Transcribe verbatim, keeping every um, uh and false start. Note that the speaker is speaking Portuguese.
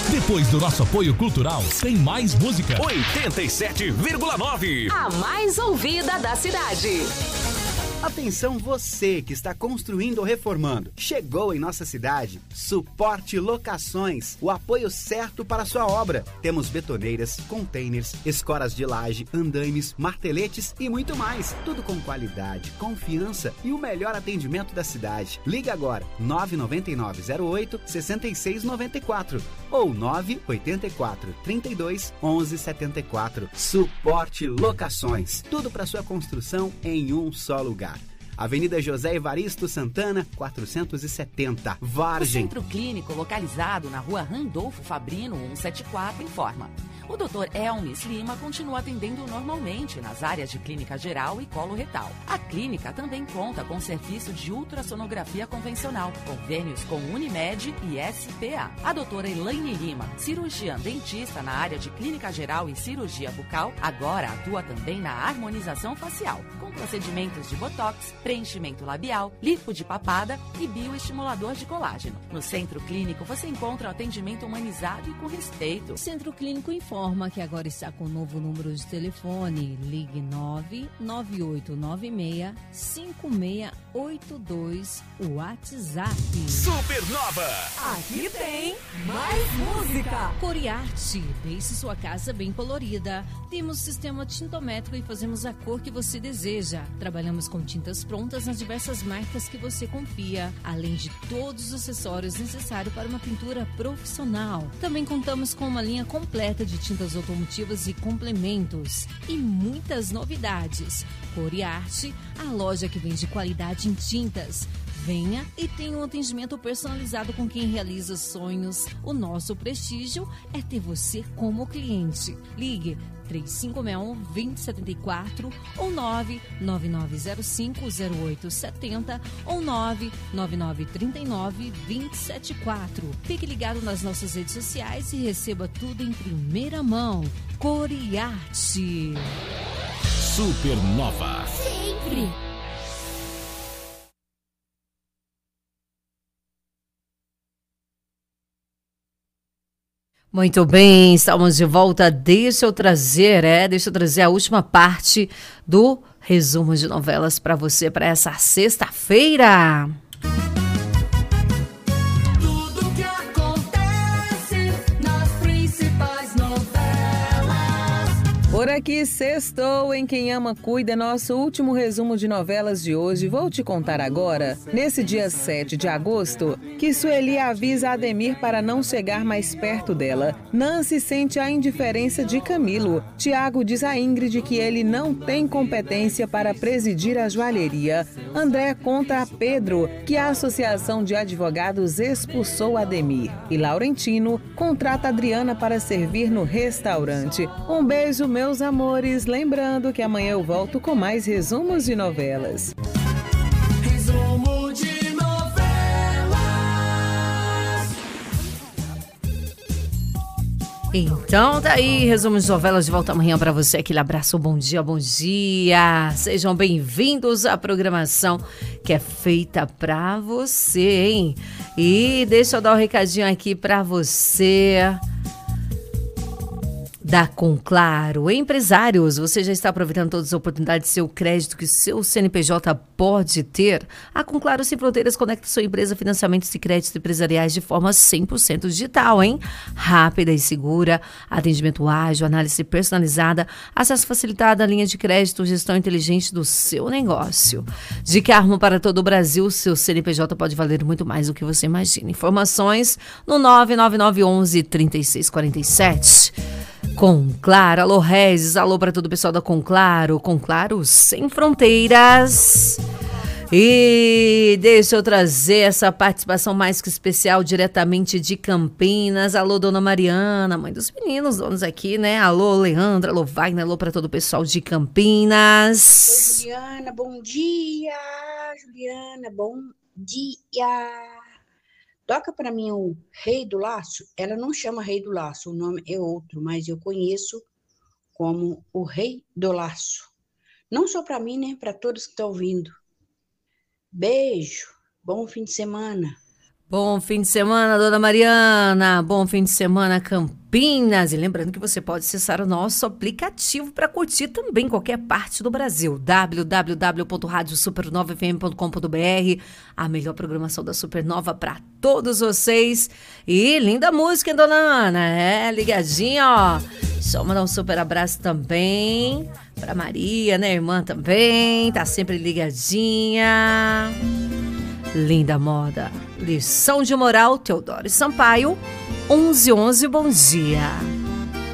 Depois do nosso apoio cultural, tem mais música. oitenta e sete vírgula nove. A mais ouvida da cidade. Atenção você que está construindo ou reformando. Chegou em nossa cidade Suporte Locações, o apoio certo para a sua obra. Temos betoneiras, containers, escoras de laje, andaimes, marteletes e muito mais. Tudo com qualidade, confiança e o melhor atendimento da cidade. Ligue agora nove nove nove zero oito seis seis nove quatro ou nove oito quatro, trinta e dois, onze setenta e quatro. Suporte Locações. Tudo para sua construção em um só lugar. Avenida José Evaristo Santana, quatrocentos e setenta, Vargem. O Centro Clínico, localizado na rua Randolfo Fabrino, cento e setenta e quatro, informa. O doutor Elmis Lima continua atendendo normalmente nas áreas de clínica geral e colo retal. A clínica também conta com serviço de ultrassonografia convencional, convênios com Unimed e S P A. A doutora Elaine Lima, cirurgiã dentista na área de clínica geral e cirurgia bucal, agora atua também na harmonização facial, com procedimentos de botox, preenchimento labial, lipo de papada e bioestimulador de colágeno. No Centro Clínico você encontra o atendimento humanizado e com respeito. O Centro Clínico informa que agora está com um novo número de telefone. Ligue nove nove oito nove seis cinco seis oito dois, o WhatsApp. Supernova. Aqui tem mais música. Coriarte, deixe sua casa bem colorida. Temos sistema tintométrico e fazemos a cor que você deseja. Trabalhamos com tintas prontas nas diversas marcas que você confia, além de todos os acessórios necessários para uma pintura profissional. Também contamos com uma linha completa de tintas automotivas e complementos e muitas novidades. Coriarte, a loja que vende qualidade em tintas. Venha e tenha um atendimento personalizado com quem realiza sonhos. O nosso prestígio é ter você como cliente. Ligue três cinco seis um, dois zero sete quatro ou nove nove nove zero cinco zero oito sete zero ou nove nove nove três nove dois sete quatro. Fique ligado nas nossas redes sociais e receba tudo em primeira mão. Coriarte. Supernova. Sempre. Muito bem, estamos de volta. Deixa eu trazer, é, deixa eu trazer a última parte do resumo de novelas para você para essa sexta-feira. Tudo que acontece nas principais novelas. Por aqui, sextou em Quem Ama Cuida, nosso último resumo de novelas de hoje. Vou te contar agora, nesse dia sete de agosto, que Sueli avisa Ademir para não chegar mais perto dela. Nancy sente a indiferença de Camilo. Tiago diz a Ingrid que ele não tem competência para presidir a joalheria. André conta a Pedro que a Associação de Advogados expulsou Ademir. E Laurentino contrata Adriana para servir no restaurante. Um beijo, meus amores. Lembrando que amanhã eu volto com mais resumos de novelas. Resumo de novelas. Então tá aí, resumo de novelas de volta amanhã para você. Aquele abraço, bom dia, bom dia. Sejam bem-vindos à programação que é feita para você, hein? E deixa eu dar um recadinho aqui para você. Da Conclaro. Empresários, você já está aproveitando todas as oportunidades de seu crédito que seu C N P J pode ter? A Conclaro Sem Fronteiras conecta sua empresa a financiamentos e créditos empresariais de forma cem por cento digital, hein? Rápida e segura, atendimento ágil, análise personalizada, acesso facilitado à linha de crédito, gestão inteligente do seu negócio. De Carmo para todo o Brasil, seu C N P J pode valer muito mais do que você imagina. Informações no nove nove nove um um, três seis quatro sete. Conclaro, alô Regis, alô para todo o pessoal da Conclaro, Conclaro Sem Fronteiras. E deixa eu trazer essa participação mais que especial diretamente de Campinas. Alô, dona Mariana, mãe dos meninos, donos aqui, né? Alô, Leandra, alô, Wagner, alô para todo o pessoal de Campinas. Oi, Juliana, bom dia. Juliana, bom dia. Toca para mim o Rei do Laço. Ela não chama Rei do Laço, o nome é outro, mas eu conheço como o Rei do Laço. Não só para mim, né? Para todos que estão ouvindo. Beijo, bom fim de semana. Bom fim de semana, dona Mariana. Bom fim de semana, Campinas. E lembrando que você pode acessar o nosso aplicativo para curtir também qualquer parte do Brasil. w w w ponto rádio supernova f m ponto com ponto b r. A melhor programação da Supernova para todos vocês. E linda música, hein, dona Ana? É, ligadinha, ó. Só mandar um super abraço também para Maria, né, irmã também. Tá sempre ligadinha. Linda moda. Lição de moral, Teodoro Sampaio, onze onze, bom dia.